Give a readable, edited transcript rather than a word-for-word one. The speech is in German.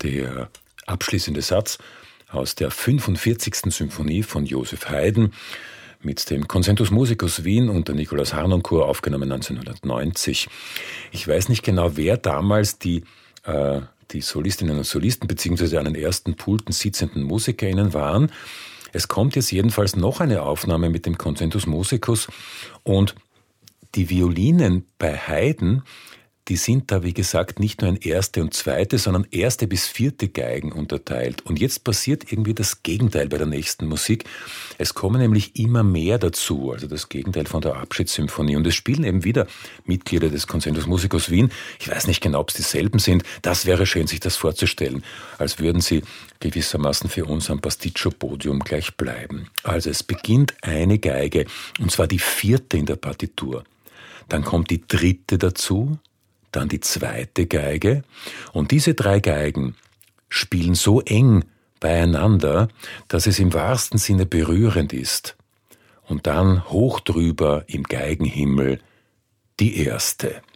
der abschließende Satz aus der 45. Symphonie von Joseph Haydn mit dem Concentus Musicus Wien und der Nikolaus Harnoncourt, aufgenommen 1990. Ich weiß nicht genau, wer damals die Solistinnen und Solisten beziehungsweise an den ersten Pulten sitzenden MusikerInnen waren. Es kommt jetzt jedenfalls noch eine Aufnahme mit dem Concentus Musicus und die Violinen bei Haydn, die sind da, wie gesagt, nicht nur in erste und zweite, sondern erste bis vierte Geigen unterteilt. Und jetzt passiert irgendwie das Gegenteil bei der nächsten Musik. Es kommen nämlich immer mehr dazu, also das Gegenteil von der Abschiedssymphonie. Und es spielen eben wieder Mitglieder des Concentus Musicus Wien. Ich weiß nicht genau, ob es dieselben sind. Das wäre schön, sich das vorzustellen, als würden sie gewissermaßen für uns am Pasticcio-Podium gleich bleiben. Also es beginnt eine Geige, und zwar die vierte in der Partitur. Dann kommt die dritte dazu, dann die zweite Geige. Und diese drei Geigen spielen so eng beieinander, dass es im wahrsten Sinne berührend ist. Und dann hoch drüber im Geigenhimmel die erste.